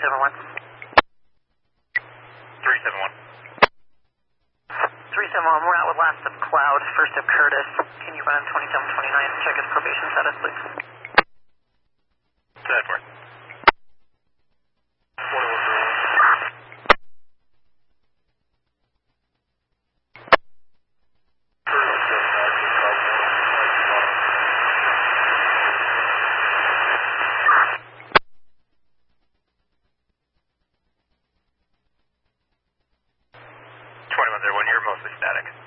371. 371. 371, we're out with last of Cloud, first of Curtis. Can you run 2729 and check his probation status, please? That for. You're mostly static.